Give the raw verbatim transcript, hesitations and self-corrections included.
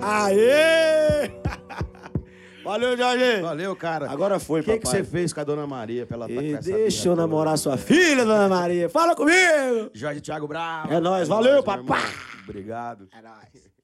Aê! Valeu, Jorge. Valeu, cara. Agora foi, papai. O que papai. que você fez com a Dona Maria pra ela tá com essa Deixa eu birra namorar toda? sua filha, Dona Maria. Fala comigo. Jorge Thiago Bravo. É nóis. É Valeu, nóis, meu papai. irmão. Obrigado. É nóis.